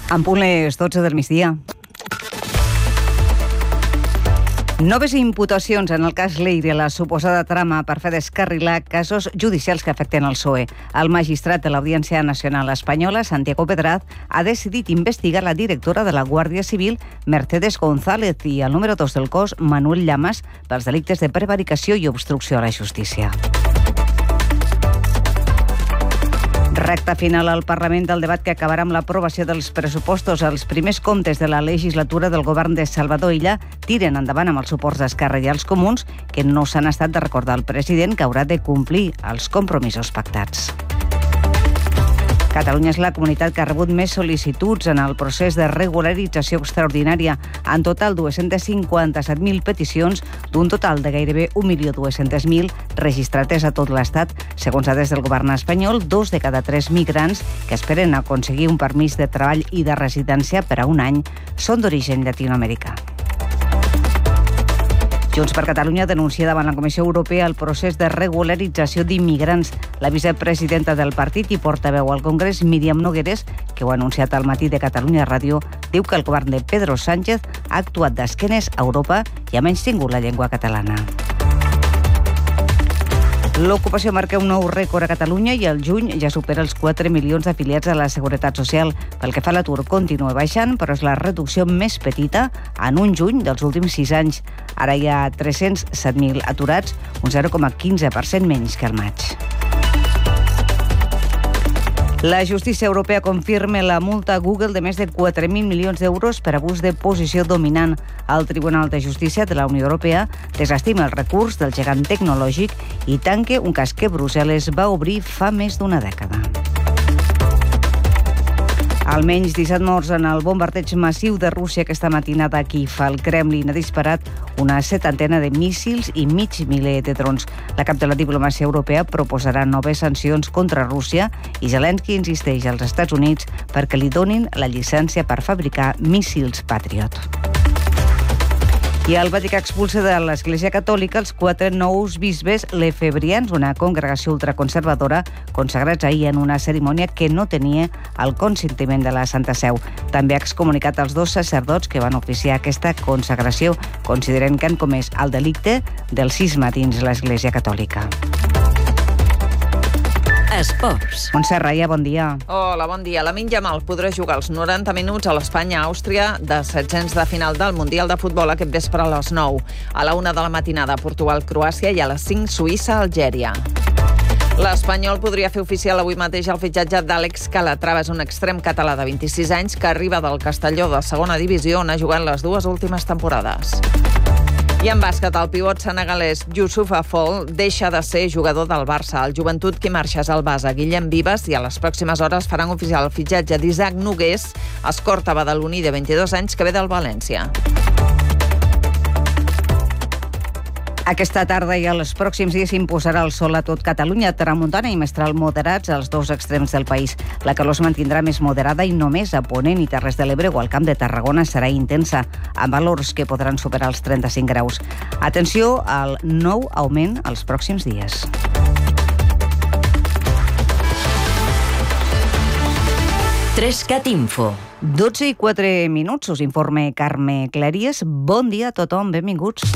En punt les 12 del migdia. Noves imputacions en el cas Leire, la suposada trama per fer descarrilar casos judicials que afecten el PSOE. El magistrat de l'Audiència Nacional Espanyola, Santiago Pedraz, ha decidit investigar la directora de la Guàrdia Civil, Mercedes González, i el número 2 del cos, Manuel Llamas, pels delictes de prevaricació i obstrucció a la justícia. Recta final al Parlament del debat que acabarà amb l'aprovació dels pressupostos. Els primers comptes de la legislatura del govern de Salvador Illa tiren endavant amb els suports d'Esquerra i els Comuns, que no s'han estat de recordar al president que haurà de complir els compromisos pactats. Catalunya és la comunitat que ha rebut més sol·licituds en el procés de regularització extraordinària. En total, 257.000 peticions d'un total de gairebé 1.200.000 registrades a tot l'Estat. Segons dades del govern espanyol, 2 de cada 3 migrants que esperen aconseguir un permís de treball i de residència per a un any són d'origen llatinoamericà. Junts per Catalunya denuncia davant la Comissió Europea el procés de regularització d'immigrants. La vicepresidenta del partit i portaveu al Congrés, Míriam Nogueres, que ho ha anunciat al Matí de Catalunya Ràdio, diu que el govern de Pedro Sánchez ha actuat d'esquenes a Europa i ha menystingut la llengua catalana. L'ocupació marca un nou rècord a Catalunya i al juny ja supera els 4 milions d'afiliats a la Seguretat Social. Pel que fa a l'atur, continua baixant, però és la reducció més petita en un juny dels últims 6 anys. Ara hi ha 307.000 aturats, un 0,15% menys que al maig. La justícia europea confirma la multa a Google de més de 4.000 milions d'euros per abús de posició dominant. El Tribunal de Justícia de la Unió Europea desestima el recurs del gegant tecnològic i tanca un cas que Brussel·les va obrir fa més d'una dècada. Almenys 17 morts en el bombardeig massiu de Rússia aquesta matinada a Kíev. El Kremlin ha disparat una 70 de míssils i mig miler de drons. La cap de la diplomàcia europea proposarà noves sancions contra Rússia i Zelensky insisteix als Estats Units perquè li donin la llicència per fabricar míssils Patriot. I el Vaticà expulsa de l'Església Catòlica els 4 nous bisbes lefebrians, una congregació ultraconservadora consagrats ahir en una cerimònia que no tenia el consentiment de la Santa Seu. També ha excomunicat els 2 sacerdots que van oficiar aquesta consagració, considerant que han comès el delicte del cisma dins l'Església Catòlica. Esports. Montse Raia, bon dia. Hola, bon dia. Lamine Yamal podrà jugar els 90 minuts a l'Espanya-Àustria de 700 de final del Mundial de Futbol aquest vespre a les 9. A la 1 de la matinada, Portugal-Croàcia i a les 5, Suïssa-Algèria. L'Espanyol podria fer oficial avui mateix el fitxatge d'Àlex Calatrava. És un extrem català de 26 anys que arriba del Castelló de segona divisió, on ha jugat les 2 últimes temporades. I en bàsquet, el pivot senegalès Youssouf Afol deixa de ser jugador del Barça. El Joventut qui marxa és el base Guillem Vives i a les pròximes hores faran oficial el fitxatge d'Isaac Nogués, escorta badaloní de 22 anys que ve del València. Aquesta tarda i els pròxims dies s'imposarà el sol a tot Catalunya, tramuntana i mestral moderats als 2 extrems del país. La calor es mantindrà més moderada i només a Ponent i Terres de l'Ebre o al Camp de Tarragona serà intensa, amb valors que podran superar els 35 graus. Atenció al nou augment els pròxims dies. Trescat Info. 12:04, us informa Carme Claries. Bon dia a tothom, benvinguts.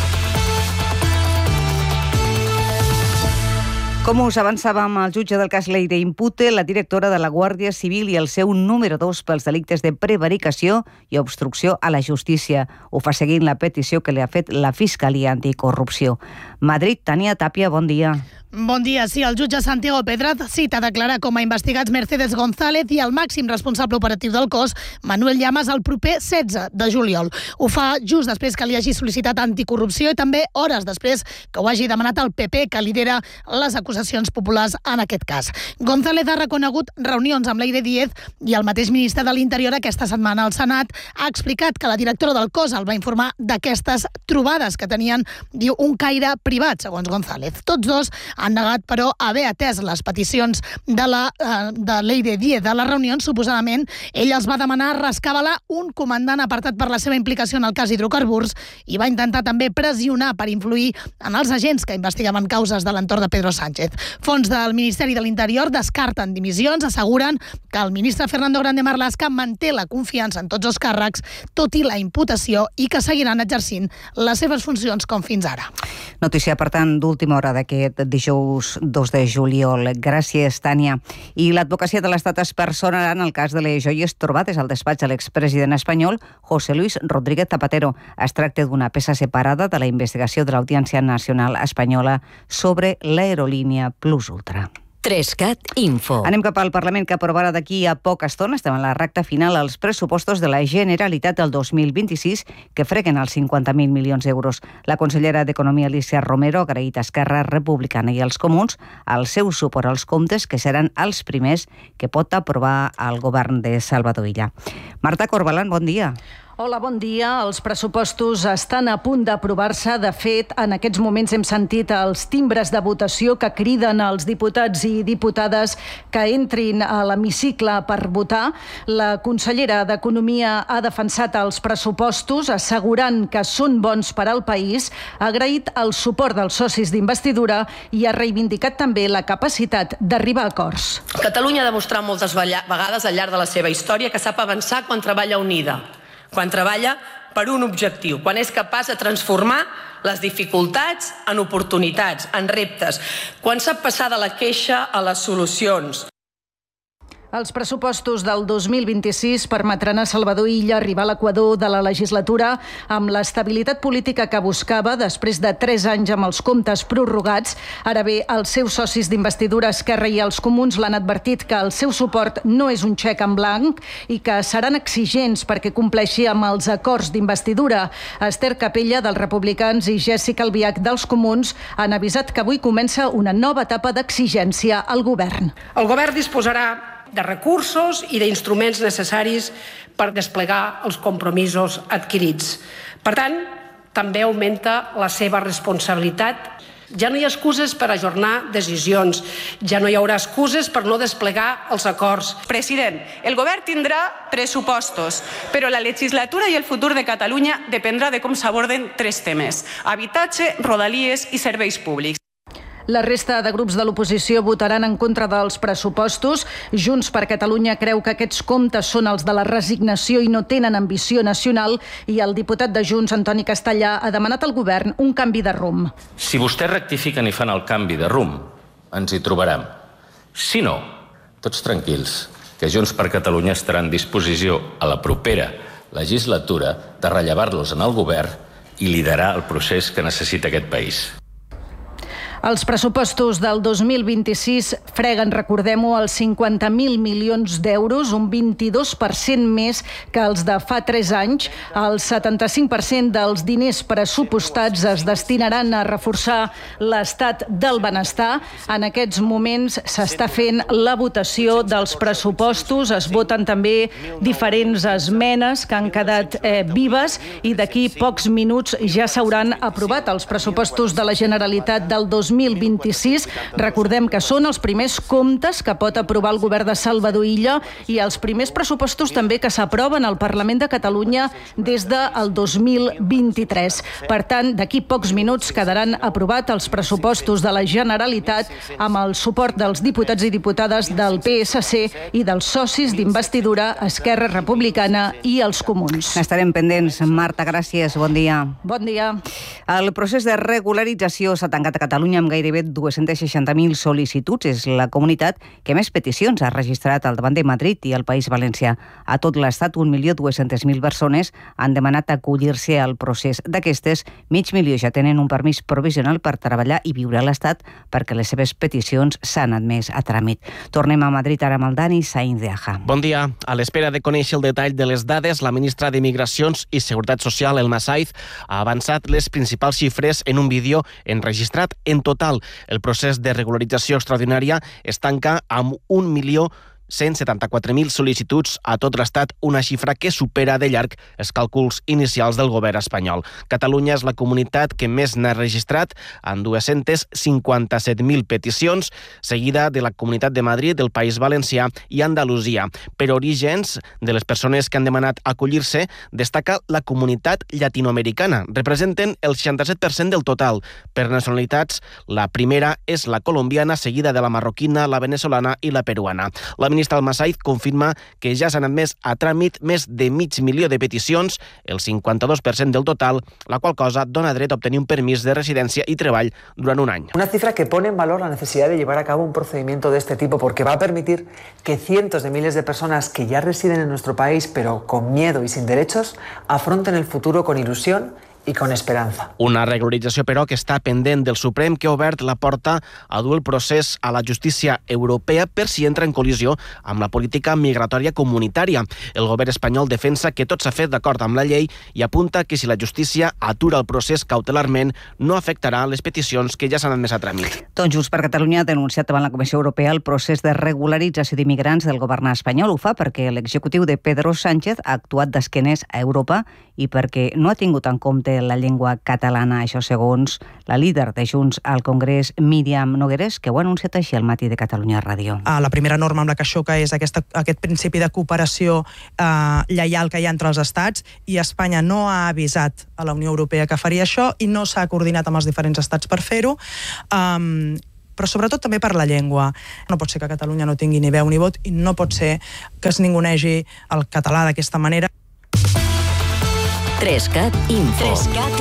Com us avançàvem, el jutge del cas Leire imputa la directora de la Guàrdia Civil i el seu número 2 pels delictes de prevaricació i obstrucció a la justícia. Ho fa seguint la petició que li ha fet la Fiscalia Anticorrupció. Madrid, Tània Tàpia, bon dia. Bon dia. Sí, el jutge Santiago Pedraz cita a declarar com a investigats Mercedes González i el màxim responsable operatiu del cos, Manuel Llamas, el proper 16 de juliol. Ho fa just després que li hagi sol·licitat anticorrupció i també hores després que ho hagi demanat el PP, que lidera les acusacions populars en aquest cas. González ha reconegut reunions amb Leire Díez i el mateix ministre de l'Interior aquesta setmana al Senat ha explicat que la directora del cos el va informar d'aquestes trobades que tenien, diu, un caire privat, segons González. Tots dos han negat, però, haver atès les peticions de Leire Díez de les reunions. Suposadament, ell els va demanar rescabalar un comandant apartat per la seva implicació en el cas hidrocarburs i va intentar també pressionar per influir en els agents que investigaven causes de l'entorn de Pedro Sánchez. Sánchez. Fons del Ministeri de l'Interior descarten dimissions, asseguren que el ministre Fernando Grande Marlaska manté la confiança en tots els càrrecs, tot i la imputació, i que seguiran exercint les seves funcions com fins ara. Notícia, per tant, d'última hora d'aquest dijous 2 de juliol. Gràcies, Tània. I l'advocacia de l'Estat es personarà en el cas de les joies trobades al despatx de l'expresident espanyol José Luis Rodríguez Zapatero. Es tracta d'una peça separada de la investigació de l'Audiència Nacional Espanyola sobre l'aerolínia Plus Ultra. 3CAT Info. Anem cap al Parlament, que aprovarà d'aquí a poca estona, estem en la recta final, els pressupostos de la Generalitat del 2026, que freguen els 50.000 milions d'euros. La consellera d'Economia, Alícia Romero, ha agraït a Esquerra Republicana i als Comuns el seu suport als comptes, que seran els primers que pot aprovar el govern de Salvador Illa. Marta Corbalan, bon dia. Hola, bon dia. Els pressupostos estan a punt d'aprovar-se. De fet, en aquests moments hem sentit els timbres de votació que criden als diputats i diputades que entrin a l'hemicicle per votar. La consellera d'Economia ha defensat els pressupostos, assegurant que són bons per al país, ha agraït el suport dels socis d'investidura i ha reivindicat també la capacitat d'arribar a acords. Catalunya ha demostrat moltes vegades al llarg de la seva història que sap avançar quan treballa unida, quan treballa per un objectiu, quan és capaç de transformar les dificultats en oportunitats, en reptes, quan sap passar de la queixa a les solucions. Els pressupostos del 2026 permetran a Salvador Illa arribar a l'equador de la legislatura amb l'estabilitat política que buscava després de 3 anys amb els comptes prorrogats. Ara bé, els seus socis d'investidura, Esquerra i els Comuns, l'han advertit que el seu suport no és un xec en blanc i que seran exigents perquè compleixi amb els acords d'investidura. Esther Capella, dels Republicans, i Jessica Albiach, dels Comuns, han avisat que avui comença una nova etapa d'exigència al govern. El govern disposarà de recursos i d'instruments necessaris per desplegar els compromisos adquirits. Per tant, també augmenta la seva responsabilitat. Ja no hi ha excuses per ajornar decisions, ja no hi haurà excuses per no desplegar els acords. President, el govern tindrà pressupostos, però la legislatura i el futur de Catalunya dependrà de com s'aborden 3 temes: habitatge, rodalies i serveis públics. La resta de grups de l'oposició votaran en contra dels pressupostos. Junts per Catalunya creu que aquests comptes són els de la resignació i no tenen ambició nacional, i el diputat de Junts, Antoni Castellà, ha demanat al govern un canvi de rumb. Si vostès rectifiquen i fan el canvi de rumb, ens hi trobarem. Si no, tots tranquils, que Junts per Catalunya estarà en disposició a la propera legislatura de rellevar-los en el govern i liderar el procés que necessita aquest país. Els pressupostos del 2026 freguen, recordem-ho, els 50.000 milions d'euros, un 22% més que els de fa 3 anys. El 75% dels diners pressupostats es destinaran a reforçar l'estat del benestar. En aquests moments s'està fent la votació dels pressupostos, es voten també diferents esmenes que han quedat vives i d'aquí pocs minuts ja s'hauran aprovat els pressupostos de la Generalitat del 2026. Recordem que són els primers comptes que pot aprovar el govern de Salvador Illa i els primers pressupostos també que s'aproven al Parlament de Catalunya des del 2023. Per tant, d'aquí pocs minuts quedaran aprovats els pressupostos de la Generalitat amb el suport dels diputats i diputades del PSC i dels socis d'investidura Esquerra Republicana i els Comuns. Estarem pendents. Marta, gràcies. Bon dia. Bon dia. El procés de regularització s'ha tancat a Catalunya amb gairebé 260.000 sol·licituds. És la comunitat que més peticions ha registrat al davant de Madrid i el País Valencià. A tot l'Estat, 1.200.000 persones han demanat acollir-se al procés. D'aquestes, 500.000 ja tenen un permís provisional per treballar i viure a l'Estat perquè les seves peticions s'han admès a tràmit. Tornem a Madrid ara amb el Dani Sainz de Aja. Bon dia. A l'espera de conèixer el detall de les dades, la ministra de Migracions i Seguretat Social, Elma Saiz, ha avançat les principals xifres en un vídeo enregistrat. En total, el procés de regularització extraordinària es tanca amb 1.000.000 174.000 sol·licituds a tot l'Estat, una xifra que supera de llarg els càlculs inicials del govern espanyol. Catalunya és la comunitat que més n'ha registrat, amb 257.000 peticions, seguida de la Comunitat de Madrid, del País Valencià i Andalusia. Per orígens de les persones que han demanat acollir-se, destaca la comunitat llatinoamericana. Representen el 67% del total. Per nacionalitats, la primera és la colombiana, seguida de la marroquina, la venezolana i la peruana. La ministra Almasaiz confirma que ja s'han admès a tràmit més de 500.000 de peticions, el 52% del total, la qual cosa dona dret a obtenir un permís de residència y treball durant un any. Una cifra que pone en valor la necesidad de llevar a cabo un procedimiento de este tipo porque va a permitir que cientos de miles de personas que ya residen en nuestro país pero con miedo y sin derechos afronten el futuro con ilusión i con esperança. Una regularització, però, que està pendent del Suprem, que ha obert la porta a dur el procés a la justícia europea per si entra en col·lisió amb la política migratòria comunitària. El govern espanyol defensa que tot s'ha fet d'acord amb la llei i apunta que si la justícia atura el procés cautelarment no afectarà les peticions que ja s'han admès a tràmit. Doncs Junts per Catalunya ha denunciat davant la Comissió Europea el procés de regularització d'immigrants del govern espanyol. Ho fa perquè l'executiu de Pedro Sánchez ha actuat d'esquenes a Europa i perquè no ha tingut en compte la llengua catalana, això segons la líder de Junts al Congrés, Míriam Nogueres, que ho ha anunciat així al matí de Catalunya Ràdio. La primera norma amb la que xoca és aquest principi de cooperació lleial que hi ha entre els estats, i Espanya no ha avisat a la Unió Europea que faria això i no s'ha coordinat amb els diferents estats per fer-ho. Però sobretot també per la llengua. No pot ser que Catalunya no tingui ni veu ni vot i no pot ser que es ningunegi el català d'aquesta manera. 3CAT Info.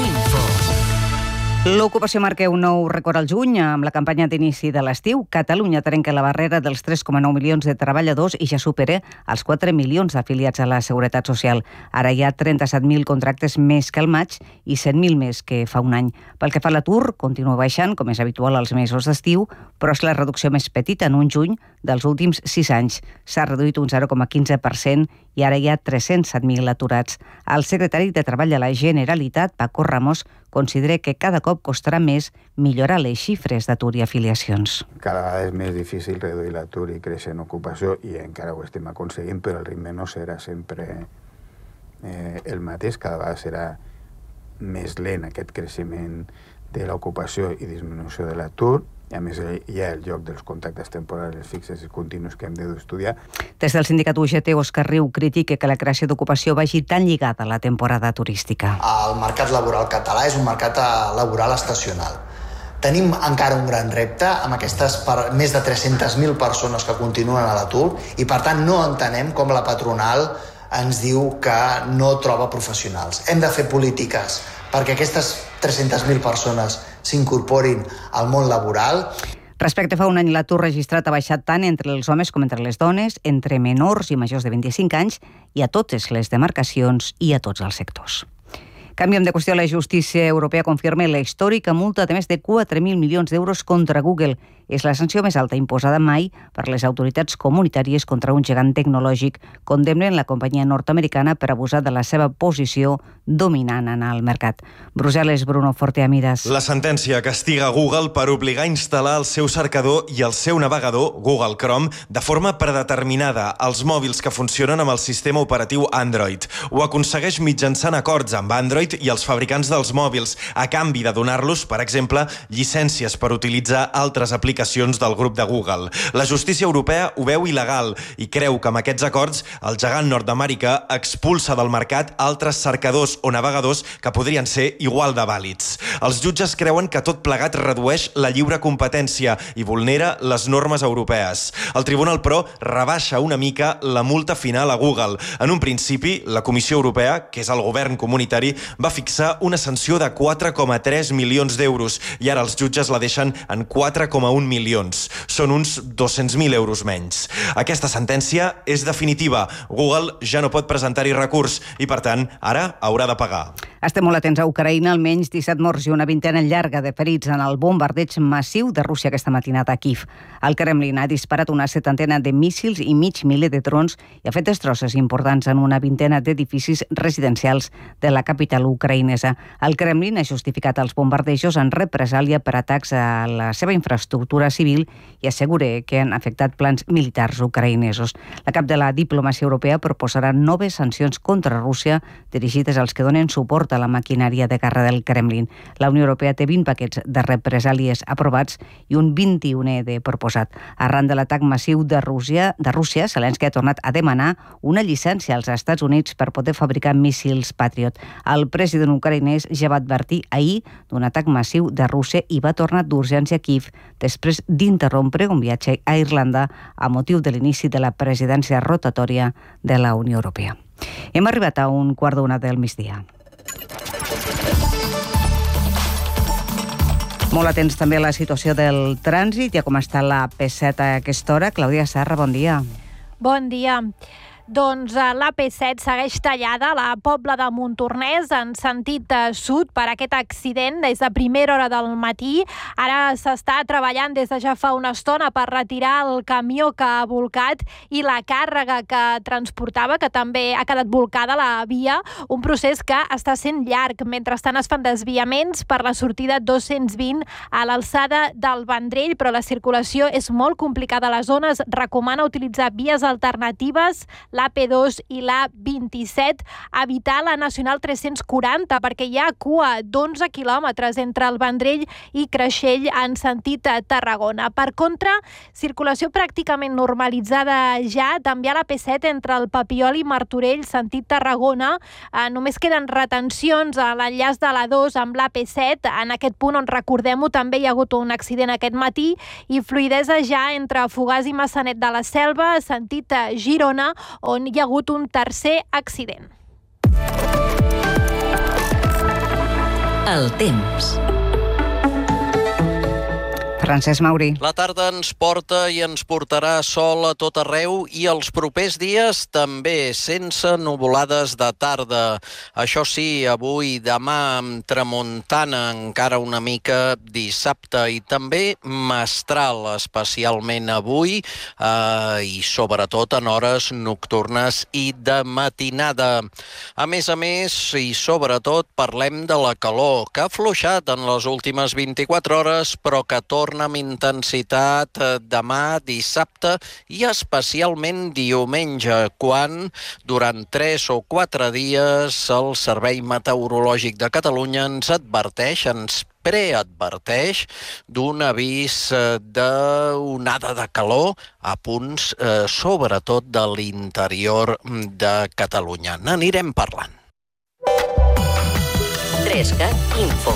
L'ocupació marca un nou rècord al juny amb la campanya d'inici de l'estiu. Catalunya trenca la barrera dels 3,9 milions de treballadors i ja supera els 4 milions afiliats a la Seguretat Social. Ara hi ha 37.000 contractes més que al maig i 100.000 més que fa un any. Pel que fa a l'atur, continua baixant, com és habitual als mesos d'estiu, però és la reducció més petita en un juny dels últims 6 anys. S'ha reduït un 0,15% i ara hi ha 307.000 aturats. El secretari de Treball de la Generalitat, Paco Ramos, considera que cada cop costarà més millorar les xifres d'atur i afiliacions. Cada vegada és més difícil reduir l'atur i créixer en ocupació i encara ho estem aconseguint, però el ritme no serà sempre el mateix. Cada vegada serà més lent aquest creixement de l'ocupació i disminució de l'atur. I a més hi ha el joc dels contractes temporals fixes i continus que hem d'estudiar. Des del sindicat UGT, Òscar Riu critica que la creació d'ocupació vagi tan lligada a la temporada turística. El mercat laboral català és un mercat laboral estacional. Tenim encara un gran repte amb aquestes més de 300.000 persones que continuen a l'atur i, per tant, no entenem com la patronal ens diu que no troba professionals. Hem de fer polítiques perquè aquestes 300.000 persones s'incorporin al món laboral. Respecte a fa un any, l'atur registrat ha baixat tant entre els homes com entre les dones, entre menors i majors de 25 anys i a totes les demarcacions i a tots els sectors. Canviem de qüestió. La justícia europea confirma la històrica multa de més de 4.000 milions d'euros contra Google. És la sanció més alta imposada mai per les autoritats comunitàries contra un gegant tecnològic. Condemnen la companyia nord-americana per abusar de la seva posició dominant en el mercat. Brussel·les, Bruno Forteamidas. La sentència castiga Google per obligar a instal·lar el seu cercador i el seu navegador, Google Chrome, de forma predeterminada als mòbils que funcionen amb el sistema operatiu Android. Ho aconsegueix mitjançant acords amb Android i els fabricants dels mòbils, a canvi de donar-los, per exemple, llicències per utilitzar altres aplicacions del grup de Google. La justícia europea ho veu il·legal i creu que amb aquests acords el gegant nord-americà expulsa del mercat altres cercadors o navegadors que podrien ser igual de vàlids. Els jutges creuen que tot plegat redueix la lliure competència i vulnera les normes europees. El tribunal, però, rebaixa una mica la multa final a Google. En un principi, la Comissió Europea, que és el govern comunitari, va fixar una sanció de 4,3 milions d'euros i ara els jutges la deixen en 4,1 milions. Són uns 200.000 euros menys. Aquesta sentència és definitiva. Google ja no pot presentar-hi recurs i, per tant, ara haurà de pagar. Estem molt atents a Ucraïna, almenys 17 morts i una vintena llarga de ferits en el bombardeig massiu de Rússia aquesta matinada a Kiev. El Kremlin ha disparat una setantena de míssils i mig miler de drons i ha fet destrosses importants en una vintena d'edificis residencials de la capital ucraïnesa. El Kremlin ha justificat els bombardejos en represàlia per atacs a la seva infraestructura civil i assegura que han afectat plans militars ucraïnesos. La cap de la diplomàcia europea proposarà noves sancions contra Rússia dirigides als que donen suport a la maquinària de guerra del Kremlin. La Unió Europea té 20 paquets de represàlies aprovats i un 21è de proposat. Arran de l'atac massiu de Rússia, Zelensky ha tornat a demanar una llicència als Estats Units per poder fabricar míssils Patriot. El president ucraïnès ja va advertir ahir d'un atac massiu de Rússia i va tornar d'urgència a Kiev després d'interrompre un viatge a Irlanda a motiu de l'inici de la presidència rotatòria de la Unió Europea. Hem arribat a 1:15 del migdia. Molt atents també a la situació del trànsit i a com està la P7 a aquesta hora. Clàudia Serra, bon dia. Bon dia. Doncs l'AP7 segueix tallada a la Pobla de Montornès en sentit sud per aquest accident des de primera hora del matí. Ara s'està treballant des de ja fa una estona per retirar el camió que ha volcat i la càrrega que transportava, que també ha quedat volcada a la via, un procés que està sent llarg. Mentrestant es fan desviaments per la sortida 220 a l'alçada del Vendrell, però la circulació és molt complicada a la zona. Es recomana utilitzar vies alternatives, l'AP2 i l'A27, evitar la Nacional 340 perquè hi ha cua d'11 quilòmetres entre el Vendrell i Creixell en sentit Tarragona. Per contra, circulació pràcticament normalitzada ja, també a l'AP7 entre el Papiol i Martorell, sentit Tarragona. Només queden retencions a l'enllaç de l'A2 amb l'AP7. En aquest punt, on recordem-ho, també hi ha hagut un accident aquest matí i fluïdesa ja entre Fogars i Massanet de la Selva, sentit Girona, on hi ha hagut un tercer accident. El temps. Francesc Mauri. La tarda ens porta i ens portarà sol a tot arreu i els propers dies també, sense nuvolades de tarda. Això sí, avui, demà, amb tramuntana encara una mica dissabte i també mestral, especialment avui i sobretot en hores nocturnes i de matinada. A més, i sobretot parlem de la calor, que ha afluixat en les últimes 24 hores, però que torna amb intensitat demà, dissabte i especialment diumenge, quan durant 3 o 4 dies el Servei Meteorològic de Catalunya ens adverteix, ens preadverteix d'un avís d'onada de calor a punts, sobretot de l'interior de Catalunya. N'anirem parlant. 3CAT Info.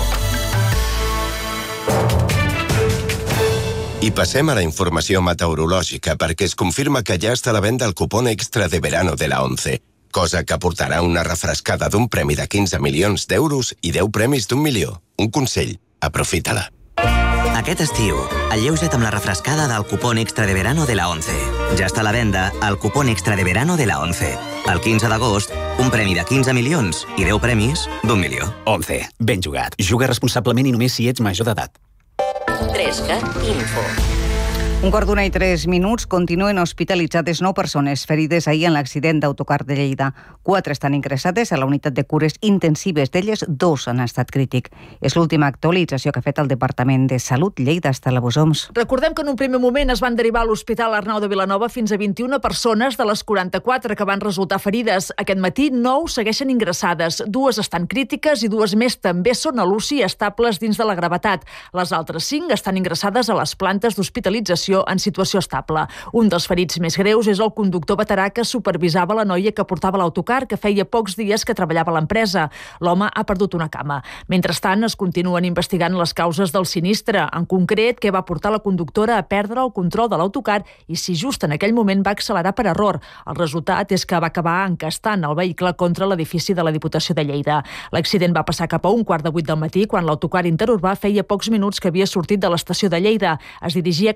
I passem a la informació meteorològica perquè es confirma que ja està a la venda el cupón extra de verano de la ONCE, cosa que aportarà una refrescada d'un premi de 15 milions d'euros i 10 premis d'1 milió. Un consell, aprofita-la. Aquest estiu, alleuja't amb la refrescada del cupón extra de verano de la ONCE. Ja està a la venda el cupón extra de verano de la ONCE. El 15 d'agost, un premi de 15 milions i 10 premis d'1 milió. ONCE. Ben jugat. Juga responsablement i només si ets major d'edat. 3CAT Info. 1:03. Continuen hospitalitzades 9 persones ferides ahir en l'accident d'autocar de Lleida. 4 estan ingressades a la unitat de cures intensives, d'elles 2 en estat crític. És l'última actualització que ha fet el Departament de Salut Lleida. Hasta la Bosoms. Recordem que en un primer moment es van derivar a l'Hospital Arnau de Vilanova fins a 21 persones de les 44 que van resultar ferides. Aquest matí 9 segueixen ingressades. 2 estan crítiques i 2 més també són a l'UCI estables dins de la gravetat. Les altres 5 estan ingressades a les plantes d'hospitalització en situació estable. Un dels ferits més greus és el conductor veterà que supervisava la noia que portava l'autocar, que feia pocs dies que treballava a l'empresa. L'home ha perdut una cama. Mentrestant, es continuen investigant les causes del sinistre, en concret, què va portar la conductora a perdre el control de l'autocar i si just en aquell moment va accelerar per error. El resultat és que va acabar encastant el vehicle contra l'edifici de la Diputació de Lleida. L'accident va passar cap a 7:15 del matí, quan l'autocar interurbà feia pocs minuts que havia sortit de l'estació de Lleida. Es dirigia cap a Pobla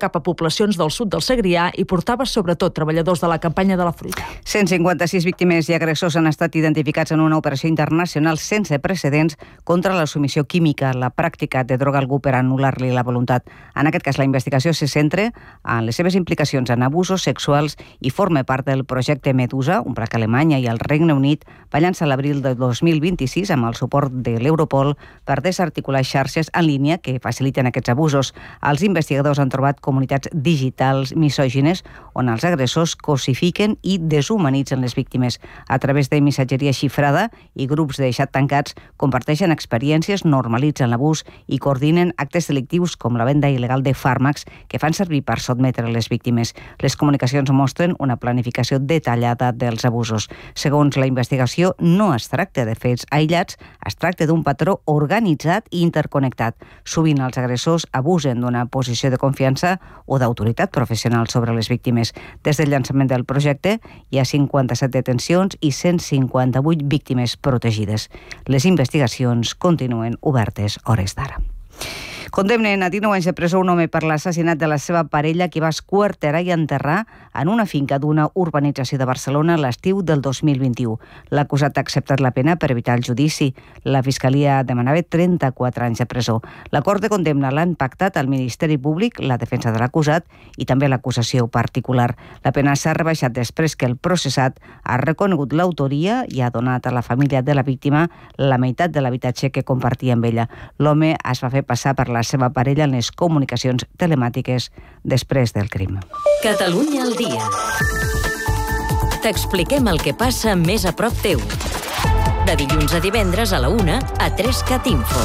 poblacions del sud del Segrià i portava sobretot treballadors de la campanya de la fruita. 156 víctimes i agressors han estat identificats en una operació internacional sense precedents contra la submissió química, la pràctica de droga a algú per anul·lar-li la voluntat. En aquest cas, la investigació se centra en les seves implicacions en abusos sexuals i forma part del projecte Medusa, un pla que Alemanya i el Regne Unit va llançar l'abril de 2026 amb el suport de l'Europol per desarticular xarxes en línia que faciliten aquests abusos. Els investigadors han trobat comunitats digitals misògines on els agressors cosifiquen i deshumanitzen les víctimes. A través de missatgeria xifrada i grups de xat tancats comparteixen experiències, normalitzen l'abús i coordinen actes delictius com la venda il·legal de fàrmacs que fan servir per sotmetre les víctimes. Les comunicacions mostren una planificació detallada dels abusos. Segons la investigació, no es tracta de fets aïllats, es tracta d'un patró organitzat i interconnectat. Sovint els agressors abusen d'una posició de confiança o d'autoritat professional sobre les víctimes. Des del llançament del projecte hi ha 57 detencions i 158 víctimes protegides. Les investigacions continuen obertes hores d'ara. Condemnen a 19 anys de presó un home per l'assassinat de la seva parella que va esquarterar i enterrar en una finca d'una urbanització de Barcelona l'estiu del 2021. L'acusat ha acceptat la pena per evitar el judici. La Fiscalia demanava 34 anys de presó. L'acord de condemna l'han pactat el Ministeri Públic, la defensa de l'acusat i també l'acusació particular. La pena s'ha rebaixat després que el processat ha reconegut l'autoria i ha donat a la família de la víctima la meitat de l'habitatge que compartia amb ella. L'home es va fer passar per la seva parella en les comunicacions telemàtiques després del crim. Catalunya al dia. T'expliquem el que passa més a prop teu. De dilluns a divendres a la 1 a 3CAT Info.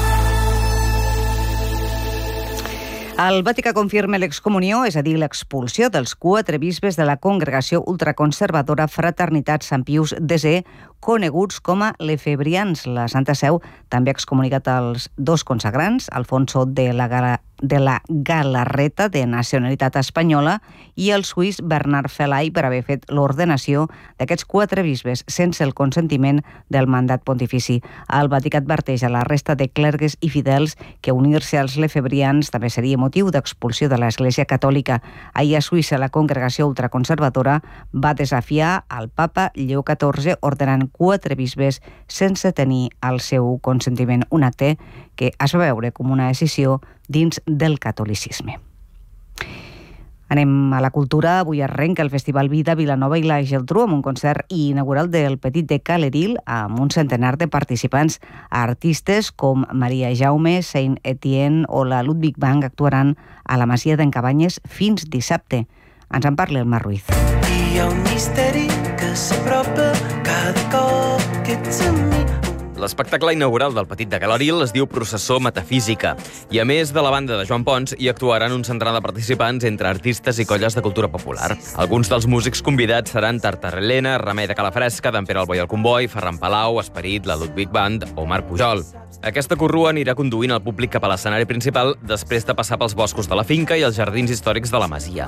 El Vaticà confirma l'excomunió, és a dir, l'expulsió dels 4 bisbes de la congregació ultraconservadora Fraternitat Sant Pius X, coneguts com a lefebrians. La Santa Seu també ha excomunicat els 2 consagrants, Alfonso de la Galarreta, de nacionalitat espanyola, i el suís Bernard Felay per haver fet l'ordenació d'aquests 4 bisbes sense el consentiment del mandat pontifici. El Vaticà adverteix a la resta de clergues i fidels que unir-se als lefebrians també seria motiu d'expulsió de l'Església Catòlica. Ahir a Suïssa la congregació ultraconservadora va desafiar al papa Lleó XIV ordenant 4 bisbes sense tenir el seu consentiment, un acte que es va veure com una decisió dins del catolicisme. Anem a la cultura. Avui arrenca el Festival Vida Vilanova i la Geltrú amb un concert inaugural del Petit de Caleril amb un centenar de participants. Artistes com Maria Jaume, Saint Etienne o la Ludwig Band actuaran a la Masia d'en Cabanyes fins dissabte. Ens en parla el Mar Ruiz. Hi ha un misteri que s'apropa cada cop que ets amb mi. L'espectacle inaugural del Petit de Caleril es diu Processó Metafísica i, a més de la banda de Joan Pons, hi actuaran un centenar de participants entre artistes i colles de cultura popular. Alguns dels músics convidats seran Tartarelena, Remei de Calafresca, d'en Pere el Boi al Comboi, Ferran Palau, Esperit, la Ludwig Band o Marc Pujol. Aquesta corrua anirà conduint el públic cap a l'escenari principal després de passar pels boscos de la finca i els jardins històrics de la masia.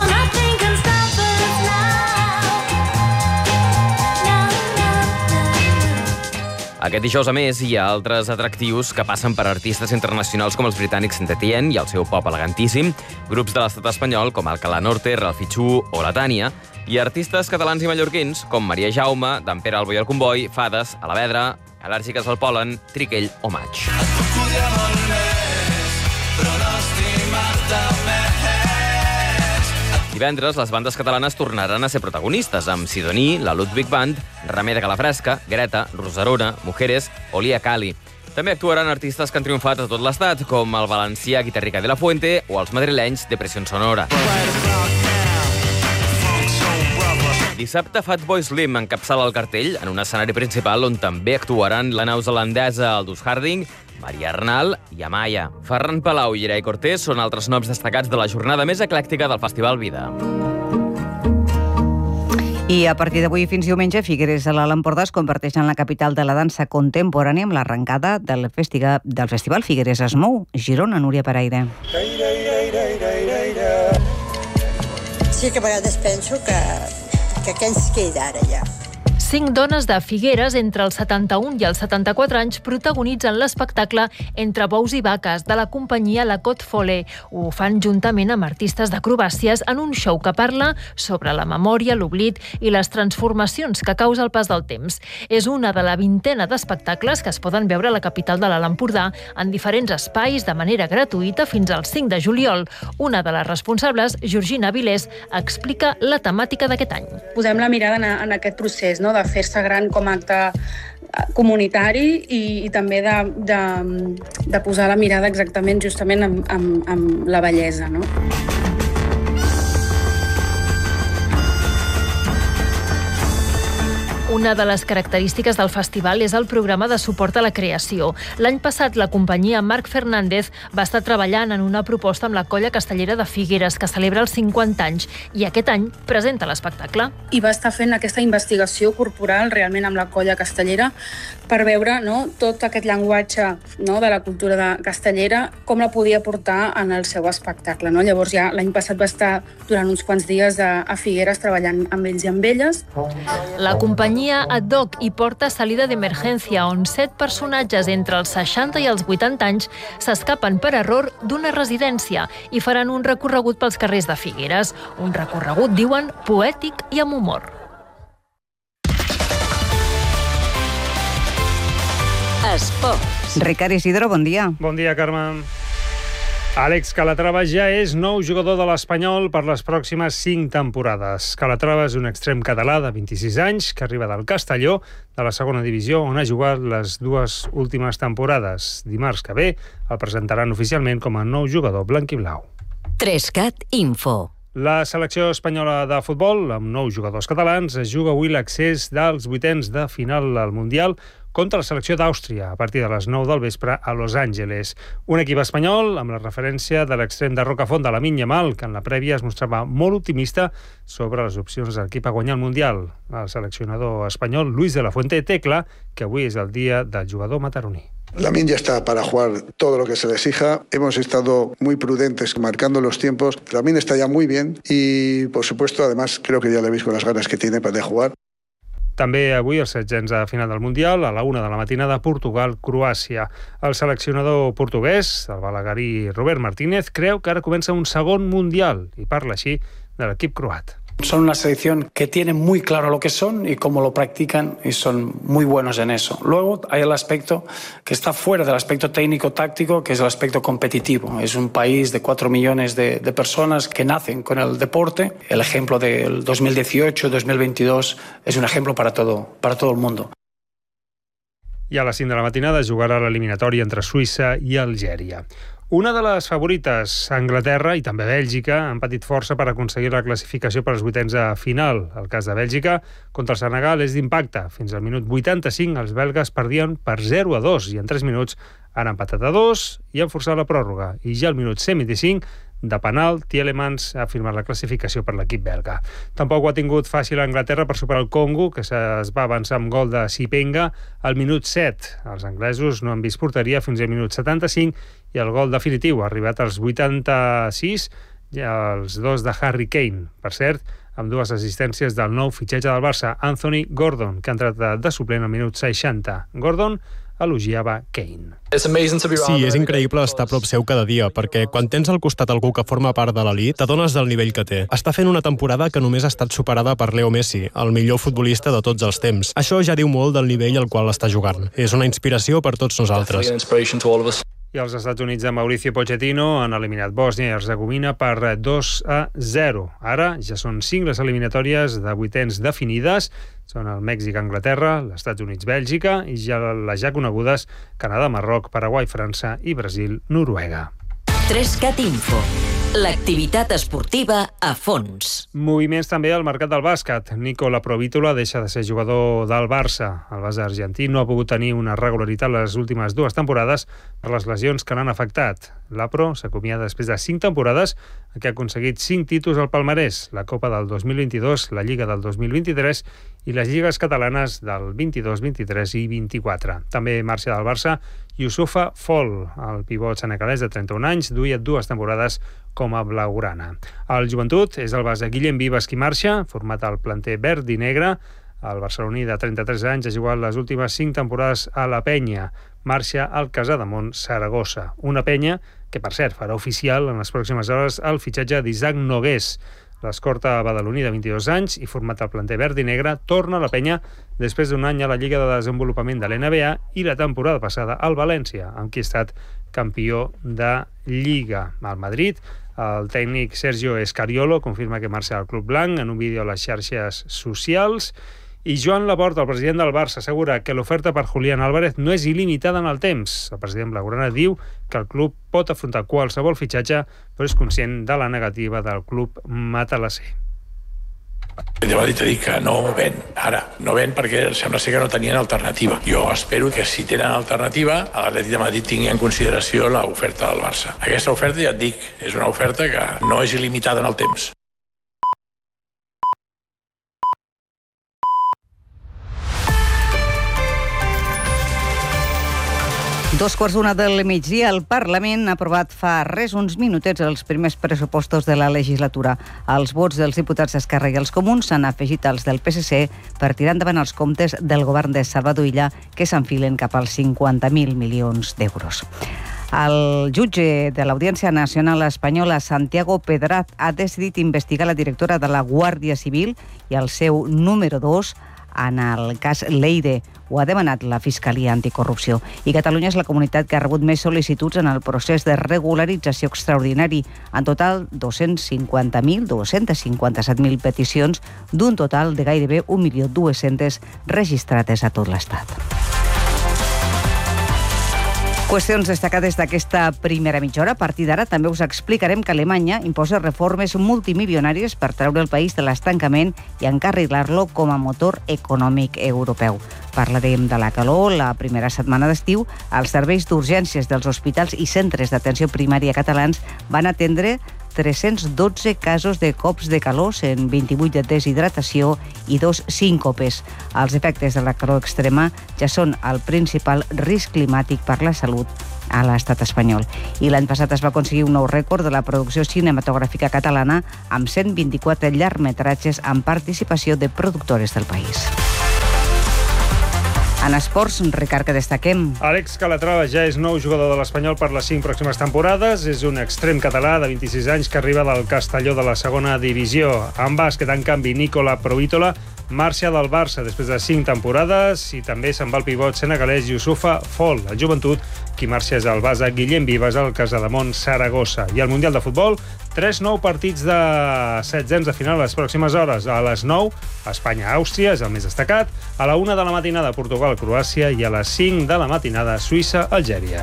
Aquest dijous, a més, hi ha altres atractius que passen per artistes internacionals com els britànics Saint Etienne i el seu pop elegantíssim, grups de l'estat espanyol com Alcalá Norte, Ralphie Chu o la Tània, i artistes catalans i mallorquins com Maria Jaume, d'en Pere el Boi al Comboi, Fades, Alavedra, Al·lèrgiques al pol·len, Triquell o Maig. Divendres, les bandes catalanes tornaran a ser protagonistes amb Sidoní, la Ludwig Band, Remei de Calafresca, Greta, Rosarona, Mujeres o Lia Cali. També actuaran artistes que han triomfat a tot l'estat, com el valencià Guitarrica de la Fuente o els madrilenys Depressió Sonora. Dissabte, Fatboy Slim encapçala el cartell en un escenari principal on també actuaran la neozelandesa Aldous Harding, Maria Arnal i Amaya. Ferran Palau i Irai Cortés són altres noms destacats de la jornada més eclèctica del Festival Vida. I a partir d'avui fins diumenge, Figueres a l'Alt Empordà es comparteixen la capital de la dansa contemporània amb l'arrencada del Festival Figueres es mou. Girona, Núria Paraire. Sí que a vegades penso que què ens queda ara ja? 5 dones de Figueres entre els 71 i els 74 anys protagonitzen l'espectacle Entre bous i vaques de la companyia La Côte Follet. Ho fan juntament amb artistes d'acrobàcies en un show que parla sobre la memòria, l'oblit i les transformacions que causa el pas del temps. És una de la 20ena d'espectacles que es poden veure a la capital de l'Alt Empordà en diferents espais de manera gratuïta fins al 5 de juliol. Una de les responsables, Georgina Vilés, explica la temàtica d'aquest any. Posem la mirada en aquest procés, no? De fer-se gran com a acte comunitari i també de posar la mirada exactament justament amb la bellesa, no? Una de les característiques del festival és el programa de suport a la creació. L'any passat, la companyia Marc Fernández va estar treballant en una proposta amb la Colla Castellera de Figueres, que celebra els 50 anys, i aquest any presenta l'espectacle. I va estar fent aquesta investigació corporal realment amb la Colla Castellera per veure, no, tot aquest llenguatge, no, de la cultura castellera, com la podia portar en el seu espectacle, no? Llavors ja l'any passat va estar durant uns quants dies a Figueres treballant amb ells i amb elles. La companyia Ad Hoc hi porta Salida d'Emergència, on 7 personatges entre els 60 i els 80 anys s'escapen per error d'una residència i faran un recorregut pels carrers de Figueres. Un recorregut, diuen, poètic i amb humor. Esports. Ricard Isidro, bon dia. Bon dia, Carme. Àlex Calatrava ja és nou jugador de l'Espanyol per les pròximes 5 temporades. Calatrava és un extrem català de 26 anys que arriba del Castelló, de la segona divisió, on ha jugat les 2 últimes temporades. Dimarts que ve el presentaran oficialment com a nou jugador blanquiblau. 3CAT Info. La selecció espanyola de futbol, amb 9 jugadors catalans, es juga avui l'accés dels 8ens de final al Mundial contra la selecció d'Àustria, a partir de les 9 del vespre a Los Angeles. Un equip espanyol amb la referència de l'extrem de Rocafont de Lamine Yamal, que en la prèvia es mostrava molt optimista sobre les opcions de l'equip a guanyar el Mundial. El seleccionador espanyol Luis de la Fuente té clar que avui és el dia del jugador mataroní. Lamine ya está para jugar todo lo que se le exija. Hemos estado muy prudentes marcando los tiempos. Lamine está ya muy bien y, por supuesto, además creo que ya le veis con las ganas que tiene para jugar. També avui els 16 de final del Mundial, a la 1 de la matinada, Portugal-Croàcia. El seleccionador portuguès, el balaguerí Robert Martínez, creu que ara comença un segon Mundial i parla així de l'equip croat. Son una selección que tiene muy claro lo que son y cómo lo practican y son muy buenos en eso. Luego hay el aspecto que está fuera del aspecto técnico-táctico, que es el aspecto competitivo. Es un país de 4 millones de personas que nacen con el deporte. El ejemplo del 2018-2022 es un ejemplo para todo el mundo. I a les 5 de la matinada jugarà l'eliminatòria entre Suïssa i Algèria. Una de les favorites, Anglaterra i també Bèlgica, han patit força per aconseguir la classificació per als 8ens de final. El cas de Bèlgica contra el Senegal és d'impacte. Fins al minut 85 els belgues perdien per 0-2 i en 3 minuts han empatat a 2 i han forçat la pròrroga. I ja al minut 125 de penal, Tielemans ha firmat la classificació per l'equip belga. Tampoc ho ha tingut fàcil a Anglaterra per superar el Congo, que es va avançar amb gol de Sipenga al minut 7. Els anglesos no han vist porteria fins al minut 75 i el gol definitiu ha arribat als 86 i els 2 de Harry Kane. Per cert, amb 2 assistències del nou fitxatge del Barça, Anthony Gordon, que ha entrat de suplent al minut 60. Gordon elogiava Kane. Sí, és increïble estar a prop seu cada dia, perquè quan tens al costat algú que forma part de l'elit, t'adones del nivell que té. Està fent una temporada que només ha estat superada per Leo Messi, el millor futbolista de tots els temps. Això ja diu molt del nivell al qual està jugant. És una inspiració per tots nosaltres. I els Estats Units de Mauricio Pochettino han eliminat Bòsnia i Hercegovina per 2-0. Ara ja són 5 les eliminatòries de 8ens definides. Són el Mèxic-Anglaterra, els Estats Units-Bèlgica i ja les ja conegudes Canadà-Marroc, Paraguai-França i Brasil-Noruega. 3CAT Info. L'activitat esportiva a fons. Moviments també al mercat del bàsquet. Nicola Provítola deixa de ser jugador del Barça. El base argentí no ha pogut tenir una regularitat les últimes 2 temporades per les lesions que l'han afectat. L'Apro s'acomiada després de 5 temporades en què ha aconseguit 5 títols al palmarès, la Copa del 2022, la Lliga del 2023 i les lligues catalanes del 22, 23 i 24. També marxa del Barça Youssoufa Fall, el pivot senegalès de 31 anys, duia 2 temporades com a blaugrana. El Joventut és el base Guillem Vives qui marxa, format al planter verd i negre, El barceloní de 33 anys ha jugat les últimes 5 temporades a la Penya. Marxa al Casademont Saragossa. Una Penya que, per cert, farà oficial en les pròximes hores el fitxatge d'Isaac Nogués. L'escorta badaloní de 22 anys i format al planter verd i negre torna a la Penya després d'un any a la Lliga de Desenvolupament de l'NBA i la temporada passada al València, amb qui ha estat campió de Lliga. Al Madrid, el tècnic Sergio Escariolo confirma que marxa al club blanc en un vídeo a les xarxes socials. I Joan Laporta, el president del Barça, assegura que l'oferta per Julián Álvarez no és il·limitada en el temps. El president blaugrana diu que el club pot afrontar qualsevol fitxatge, però és conscient de la negativa del club matalasser. De Madrid t'ha dit que no ven, ara no ven perquè sembla ser que no tenien alternativa. Jo espero que si tenen alternativa l'Atlètic de Madrid tingui en consideració l'oferta del Barça. Aquesta oferta, ja et dic, és una oferta que no és il·limitada en el temps. Dos quarts d'una del migdia, el Parlament ha aprovat fa res uns minutets els primers pressupostos de la legislatura. Els vots dels diputats d'Esquerra i els Comuns s'han afegit als del PSC per tirar endavant els comptes del govern de Salvador Illa, que s'enfilen cap als 50.000 milions d'euros. El jutge de l'Audiència Nacional Espanyola, Santiago Pedraz, ha decidit investigar la directora de la Guàrdia Civil i el seu número 2 en el cas Leire. Ho ha demanat la Fiscalia Anticorrupció. I Catalunya és la comunitat que ha rebut més sol·licituds en el procés de regularització extraordinari. En total, 257.000 peticions d'un total de gairebé 1.200.000 registrades a tot l'Estat. Qüestions destacades d'aquesta primera mitja hora. A partir d'ara també us explicarem que Alemanya imposa reformes multimilionàries per treure el país de l'estancament i encarrilar-lo com a motor econòmic europeu. Parlarem de la calor. La primera setmana d'estiu, els serveis d'urgències dels hospitals i centres d'atenció primària catalans van atendre 312 casos de cops de calor, 128 de deshidratació i 2 síncopes. Els efectes de la calor extrema ja són el principal risc climàtic per la salut a l'estat espanyol. I l'any passat es va aconseguir un nou rècord de la producció cinematogràfica catalana amb 124 llargmetratges amb participació de productores del país. En esports, Ricard, que destaquem? Àlex Calatrava ja és nou jugador de l'Espanyol per les 5 pròximes temporades. És un extrem català de 26 anys que arriba del Castelló de la segona divisió. En bàsquet, en canvi, Nicola Provítola marxa del Barça després de 5 temporades i també se'n va el pivot senegalès Youssoufa Fall. El joventut, qui marxa és el base Guillem Vives al Casademont Saragossa. I al Mundial de Futbol, 3 nous partits de setzents de final a les pròximes hores. A les 9, Espanya-Àustria és el més destacat. A la 1 de la matinada, Portugal-Croàcia i a les 5 de la matinada, Suïssa-Algèria.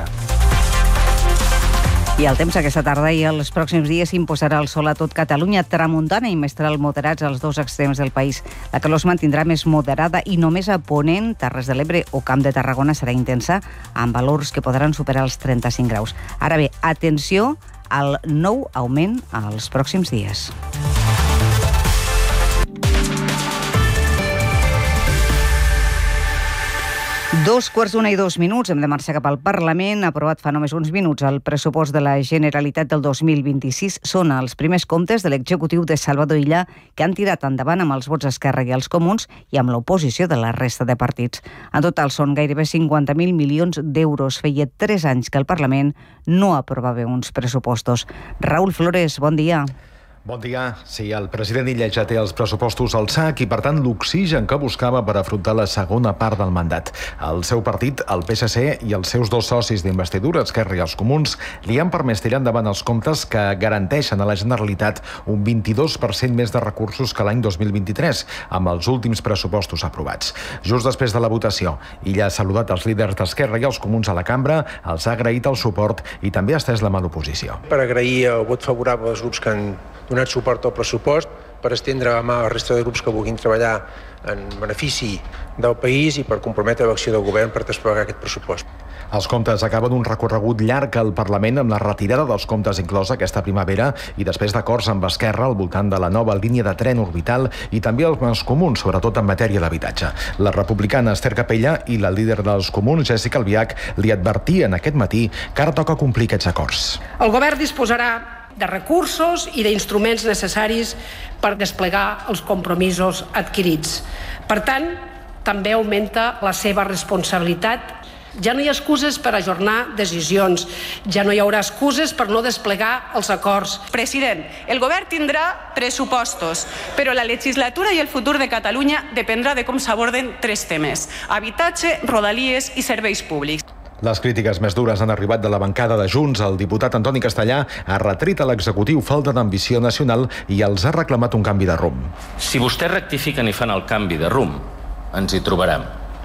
I el temps aquesta tarda i els pròxims dies imposarà el sol a tot Catalunya, tramuntana i mestral moderats als dos extrems del país. La calor es mantindrà més moderada i només a Ponent, Terres de l'Ebre o Camp de Tarragona serà intensa, amb valors que podran superar els 35 graus. Ara bé, atenció al nou augment als pròxims dies. 2:02. Hem de marxar cap al Parlament. Aprovat fa només uns minuts el pressupost de la Generalitat del 2026. Són els primers comptes de l'executiu de Salvador Illa que han tirat endavant amb els vots d'Esquerra i els Comuns i amb l'oposició de la resta de partits. En total són gairebé 50.000 milions d'euros. Feia 3 anys que el Parlament no aprovava uns pressupostos. Raúl Flores, bon dia. Bon dia. Sí, el president Illa ja té els pressupostos al sac i, per tant, l'oxigen que buscava per afrontar la segona part del mandat. El seu partit, el PSC, i els seus dos socis d'investidura, Esquerra i els Comuns, li han permès tirar endavant els comptes que garanteixen a la Generalitat un 22% més de recursos que l'any 2023, amb els últims pressupostos aprovats. Just després de la votació, Illa ha saludat els líders d'Esquerra i els Comuns a la cambra, els ha agraït el suport i també ha estès la mà a l'oposició. Per agrair el vot favorable als grups que han donat suport al pressupost, per estendre la mà a la resta de grups que vulguin treballar en benefici del país i per comprometre l'acció del govern per desplegar aquest pressupost. Els comptes acaben un recorregut llarg al Parlament amb la retirada dels comptes inclosa aquesta primavera i després d'acords amb Esquerra al voltant de la nova línia de tren orbital i també els Comuns, sobretot en matèria d'habitatge. La republicana Esther Capella i la líder dels Comuns, Jessica Albiach, li advertien aquest matí que ara toca complir aquests acords. El govern disposarà de recursos i d'instruments necessaris per desplegar els compromisos adquirits. Per tant, també augmenta la seva responsabilitat. Ja no hi ha excuses per ajornar decisions, ja no hi haurà excuses per no desplegar els acords. President, el govern tindrà pressupostos, però la legislatura i el futur de Catalunya dependrà de com s'aborden 3 temes: habitatge, rodalies i serveis públics. Les crítiques més dures han arribat de la bancada de Junts. El diputat Antoni Castellà ha retret a l'executiu falta d'ambició nacional i els ha reclamat un canvi de rumb. Si vostès rectifiquen i fan el canvi de rumb, ens hi trobarem.